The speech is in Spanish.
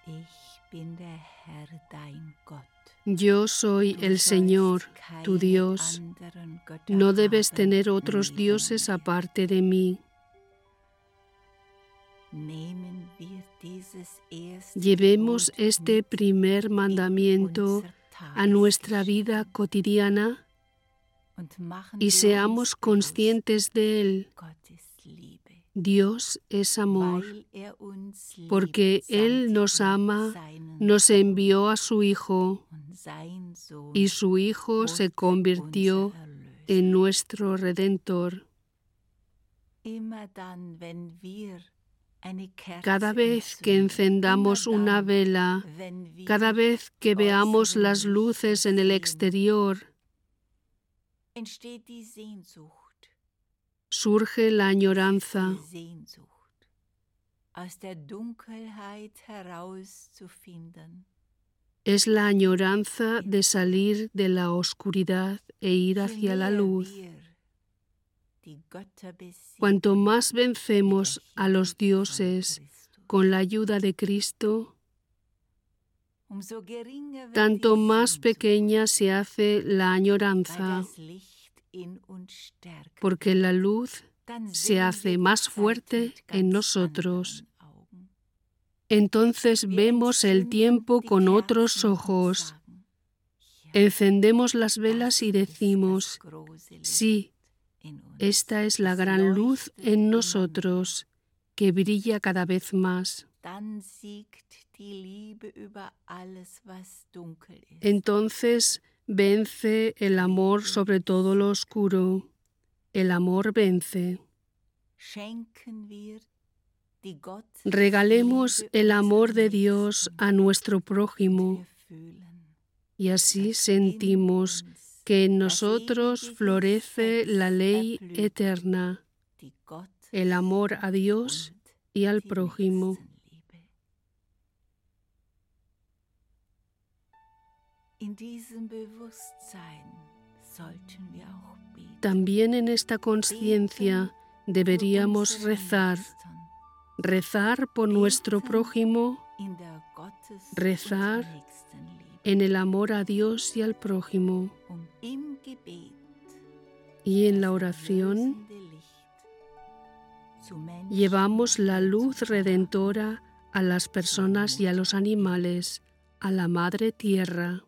Yo soy el Señor, tu Dios. No debes tener otros dioses aparte de mí. Llevemos este primer mandamiento a nuestra vida cotidiana y seamos conscientes de él. Dios es amor, porque Él nos ama, nos envió a su Hijo, y su Hijo se convirtió en nuestro Redentor. Cada vez que encendamos una vela, cada vez que veamos las luces en el exterior, surge la añoranza. Es la añoranza de salir de la oscuridad e ir hacia la luz. Cuanto más vencemos a los dioses con la ayuda de Cristo, tanto más pequeña se hace la añoranza, porque la luz se hace más fuerte en nosotros. Entonces vemos el tiempo con otros ojos. Encendemos las velas y decimos, sí, esta es la gran luz en nosotros, que brilla cada vez más. Entonces vence el amor sobre todo lo oscuro. El amor vence. Regalemos el amor de Dios a nuestro prójimo y así sentimos que en nosotros florece la ley eterna, el amor a Dios y al prójimo. También en esta conciencia deberíamos rezar por nuestro prójimo, rezar en el amor a Dios y al prójimo. Y en la oración llevamos la luz redentora a las personas y a los animales, a la Madre Tierra.